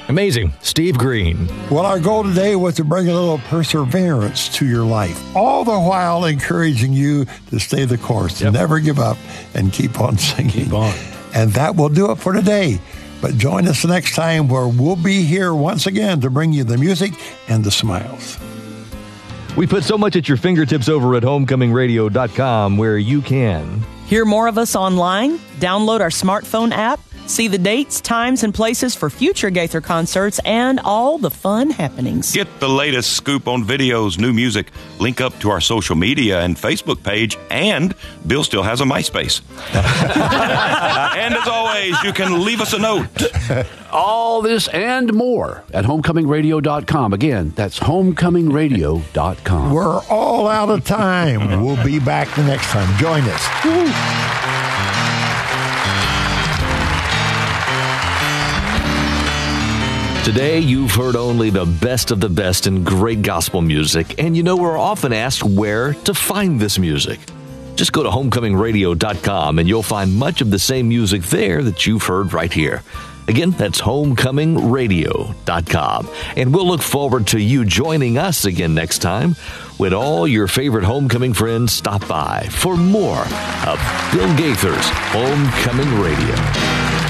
Amazing. Steve Green. Well, our goal today was to bring a little perseverance to your life, all the while encouraging you to stay the course, to never give up, and keep on singing. Keep on. And that will do it for today. But join us the next time where we'll be here once again to bring you the music and the smiles. We put so much at your fingertips over at homecomingradio.com where you can hear more of us online, download our smartphone app, see the dates, times, and places for future Gaither concerts, and all the fun happenings. Get the latest scoop on videos, new music, link up to our social media and Facebook page, and Bill still has a MySpace. And as always, you can leave us a note. All this and more at homecomingradio.com. Again, that's homecomingradio.com. We're all out of time. We'll be back the next time. Join us. Woo. Today, you've heard only the best of the best in great gospel music, and you know we're often asked where to find this music. Just go to homecomingradio.com and you'll find much of the same music there that you've heard right here. Again, that's homecomingradio.com. And we'll look forward to you joining us again next time when all your favorite homecoming friends stop by for more of Bill Gaither's Homecoming Radio.